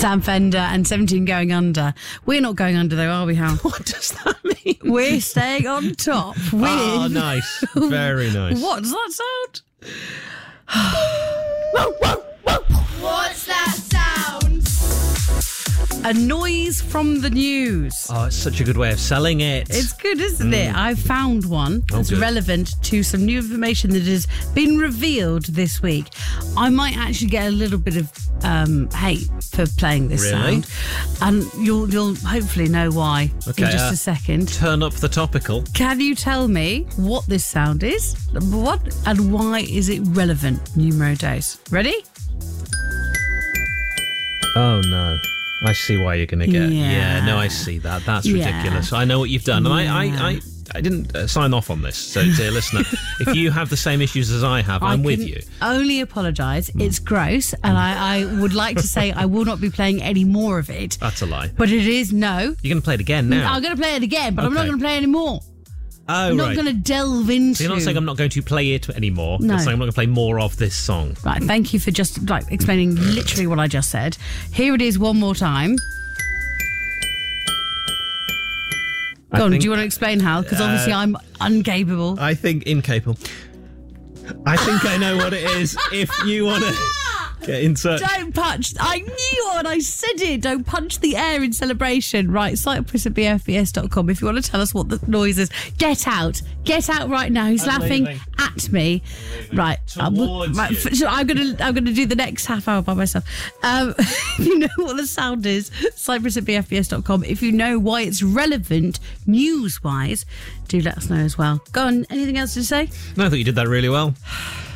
Sam Fender and 17 going under. We're not going under though, are we, Hal? What does that mean? We're staying on top with... Oh, nice. Very nice. What does that sound? What's that sound? A noise from the news. Oh, it's such a good way of selling it. It's good, isn't it? I found one that's good. relevant to some new information that has been revealed this week. I might actually get a little bit of hate for playing this Really? sound, and you'll hopefully know why in just a second. Turn up the topical. Can you tell me what this sound is, number one, and why is it relevant? Numero dos. Ready? Oh, no. I see why you're going to get... Yeah. No, I see that. That's Yeah. ridiculous. I know what you've done. And Yeah. I didn't sign off on this. So, dear listener, if you have the same issues as I have, I'm with you. Only apologise. It's gross, and I would like to say I will not be playing any more of it. That's a lie. But it is no. You're going to play it again now. I'm going to play it again, but I'm not Okay. going to play any more. Oh, I'm not right. going to delve into. So you're not saying I'm not going to play it anymore. No. You're saying I'm not going to play more of this song. Right, thank you for just explaining literally what I just said. Here it is one more time. Go on, do you want to explain how? Because obviously I'm incapable. I think incapable. I think I know what it is. If you want to get in touch. Don't punch. I knew it. I said it. Don't punch the air in celebration. Right, Cyprus at bfbs.com if you want to tell us what the noise is. Get out. Get out right now. He's I'm laughing leaving. at me. Right. Towards you. So I'm gonna do the next half hour by myself. If you know what the sound is, Cyprus at bfbs.com. If you know why it's relevant news-wise, do let us know as well. Go on. Anything else to say? No, I thought you did that really well.